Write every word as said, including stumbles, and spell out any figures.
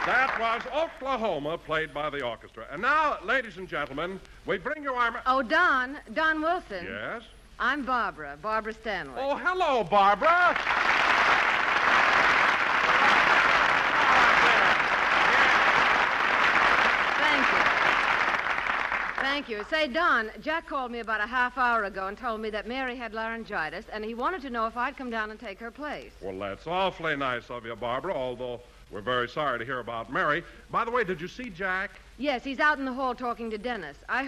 That was Oklahoma, played by the orchestra. And now, ladies and gentlemen, we bring you our... Oh, Don. Don Wilson. Yes? I'm Barbara. Barbara Stanwyck. Oh, hello, Barbara. Thank you. Say, Don, Jack called me about a half hour ago and told me that Mary had laryngitis, and he wanted to know if I'd come down and take her place. Well, that's awfully nice of you, Barbara, although we're very sorry to hear about Mary. By the way, did you see Jack? Yes, he's out in the hall talking to Dennis. I